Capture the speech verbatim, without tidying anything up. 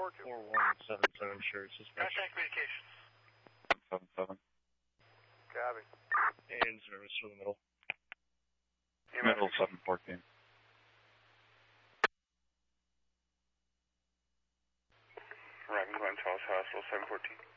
four two. four one seven seven, sure, suspect. Contact communications. seven seven. Copy. And service for the middle. Middle seven fourteen. Robin Glen, Charles Hospital, seven fourteen.